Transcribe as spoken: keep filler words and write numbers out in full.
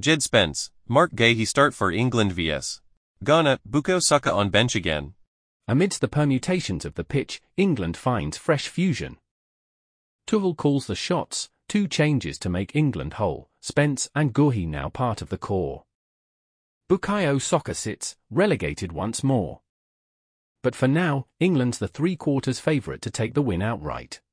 Jed Spence, Mark Gahey start for England vs Ghana, Bukayo Saka on bench again. Amidst the permutations of the pitch, England finds fresh fusion. Tuchel calls the shots, two changes to make England whole, Spence and Gahey now part of the core. Bukayo Saka sits, relegated once more. But for now, England's the three-quarters favourite to take the win outright.